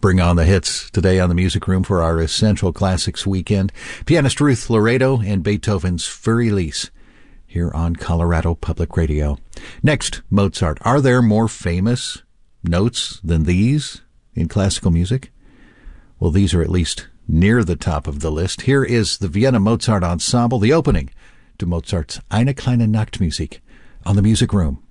bring on the hits today on the Music Room for our Essential Classics weekend. Pianist Ruth Laredo and Beethoven's Für-Elise here on Colorado Public Radio. Next, Mozart. Are there more famous notes than these in classical music? Well, these are at least near the top of the list. Here is the Vienna Mozart Ensemble, the opening to Mozart's Eine kleine Nachtmusik on the Music Room.